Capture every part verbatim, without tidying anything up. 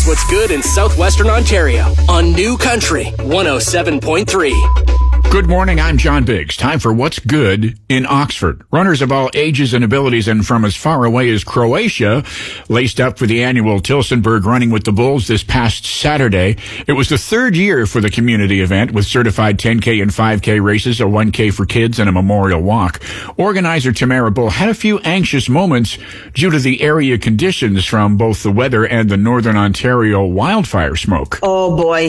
Here's what's good in southwestern Ontario on New Country one oh seven point three. Good morning, I'm John Biggs. Time for What's Good in Oxford. Runners of all ages and abilities and from as far away as Croatia laced up for the annual Tillsonburg Running with the Bulls this past Saturday. It was the third year for the community event with certified ten K and five K races, a one K for kids, and a memorial walk. Organizer Tamara Bull had a few anxious moments due to the area conditions from both the weather and the Northern Ontario wildfire smoke. Oh boy.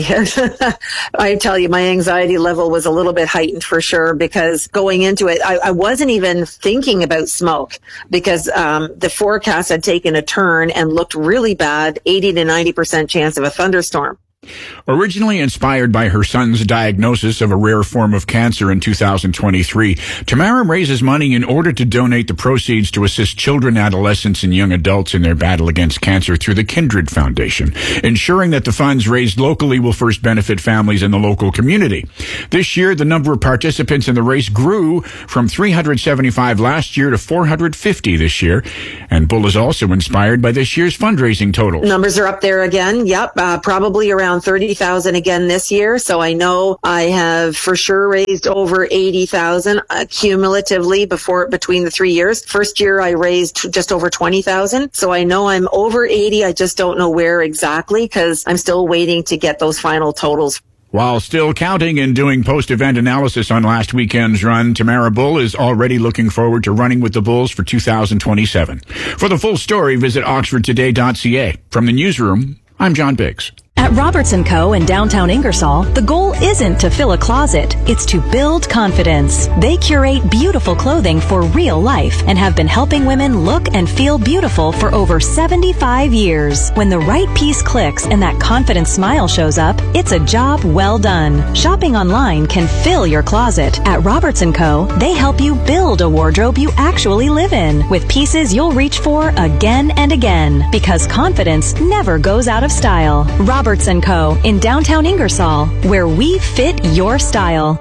I tell you, my anxiety level was a little bit heightened for sure, because going into it, I, I wasn't even thinking about smoke because um, the forecast had taken a turn and looked really bad, eighty to ninety percent chance of a thunderstorm. Originally inspired by her son's diagnosis of a rare form of cancer in two thousand twenty-three, Tamara raises money in order to donate the proceeds to assist children, adolescents, and young adults in their battle against cancer through the Kindred Foundation, ensuring that the funds raised locally will first benefit families in the local community. This year, the number of participants in the race grew from three hundred seventy-five last year to four hundred fifty this year, and Bull is also inspired by this year's fundraising total. Numbers are up there again. Yep, uh, probably around thirty thousand again this year. So I know I have for sure raised over eighty thousand uh, cumulatively before between the three years. First year I raised just over twenty thousand. So I know I'm over eighty. I just don't know where exactly because I'm still waiting to get those final totals. While still counting and doing post-event analysis on last weekend's run, Tamara Bull is already looking forward to running with the Bulls for two thousand twenty-seven. For the full story, visit oxford today dot c a. From the newsroom, I'm John Biggs. At Roberts and Co. in downtown Ingersoll, the goal isn't to fill a closet, it's to build confidence. They curate beautiful clothing for real life and have been helping women look and feel beautiful for over seventy-five years. When the right piece clicks and that confident smile shows up, it's a job well done. Shopping online can fill your closet. At Roberts and Co., they help you build a wardrobe you actually live in with pieces you'll reach for again and again because confidence never goes out of style. Roberts and Co. in downtown Ingersoll, where we fit your style.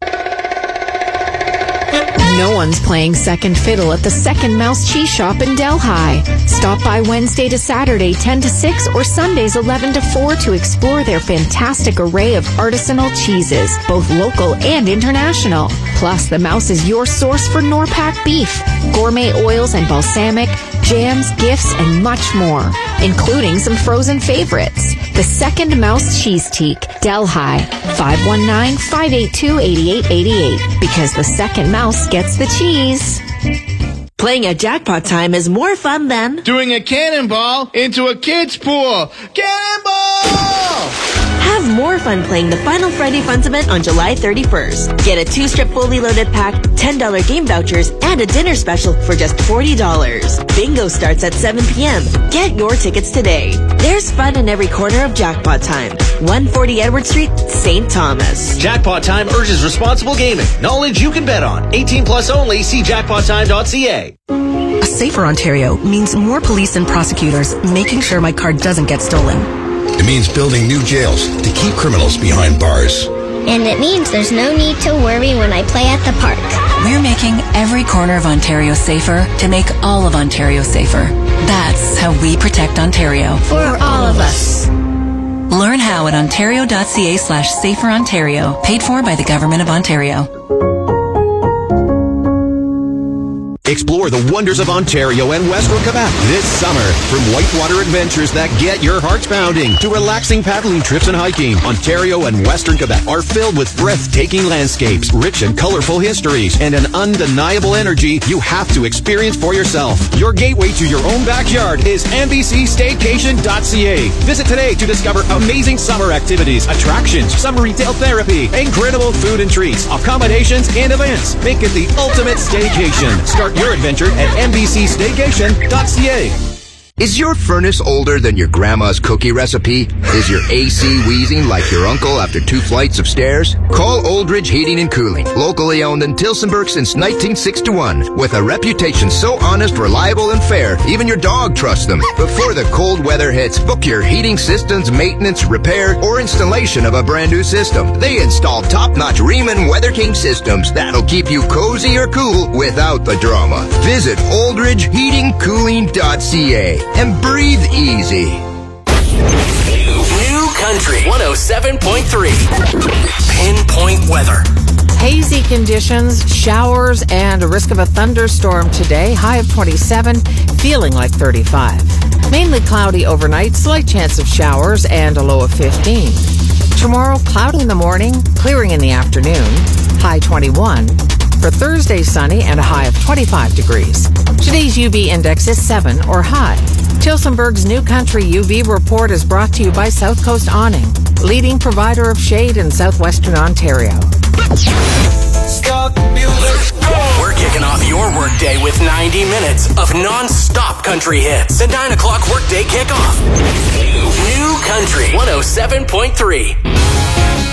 No one's playing second fiddle at the Second Mouse Cheese Shop in Delhi. Stop by Wednesday to Saturday ten to six or Sundays eleven to four to explore their fantastic array of artisanal cheeses, both local and international. Plus, the Mouse is your source for Norpac beef, gourmet oils and balsamic, jams, gifts, and much more, including some frozen favorites. The Second Mouse Cheese Teak, Delhi, five one nine, five eight two, eight eight eight eight, because the Second Mouse gets the cheese. Playing at Jackpot Time is more fun than doing a cannonball into a kid's pool. Cannonball! Have more fun playing the Final Friday Funds event on July thirty-first. Get a two-strip fully loaded pack, ten dollars game vouchers, and a dinner special for just forty dollars. Bingo starts at seven p.m. Get your tickets today. There's fun in every corner of Jackpot Time. one forty Edward Street, Saint Thomas. Jackpot Time urges responsible gaming. Knowledge you can bet on. eighteen plus only. See jackpot time dot c a. A safer Ontario means more police and prosecutors making sure my car doesn't get stolen. It means building new jails to keep criminals behind bars. And it means there's no need to worry when I play at the park. We're making every corner of Ontario safer to make all of Ontario safer. That's how we protect Ontario. For all of us. Learn how at ontario dot c a slash safer Ontario. Paid for by the Government of Ontario. Explore the wonders of Ontario and Western Quebec this summer. From whitewater adventures that get your hearts pounding to relaxing paddling trips and hiking, Ontario and Western Quebec are filled with breathtaking landscapes, rich and colorful histories, and an undeniable energy you have to experience for yourself. Your gateway to your own backyard is m b c staycation dot c a. Visit today to discover amazing summer activities, attractions, summer retail therapy, incredible food and treats, accommodations, and events. Make it the ultimate staycation. Start your adventure at m b c staycation dot c a. Is your furnace older than your grandma's cookie recipe? Is your A C wheezing like your uncle after two flights of stairs? Call Oldridge Heating and Cooling, locally owned in Tillsonburg since nineteen sixty-one. With a reputation so honest, reliable, and fair, even your dog trusts them. Before the cold weather hits, book your heating systems maintenance, repair, or installation of a brand new system. They install top-notch Riemann Weather King systems that'll keep you cozy or cool without the drama. Visit oldridge heating cooling dot c a and breathe easy. oh seven point three. Pinpoint weather. Hazy conditions, showers, and a risk of a thunderstorm today. High of twenty-seven, feeling like thirty-five. Mainly cloudy overnight, slight chance of showers, and a low of fifteen. Tomorrow, cloudy in the morning, clearing in the afternoon. High twenty-one. For Thursday, sunny and a high of twenty-five degrees. Today's U V index is seven or high. Tillsonburg's New Country U V report is brought to you by South Coast Awning, leading provider of shade in southwestern Ontario. We're kicking off your workday with ninety minutes of non-stop country hits. The nine o'clock workday kickoff. New Country one oh seven point three.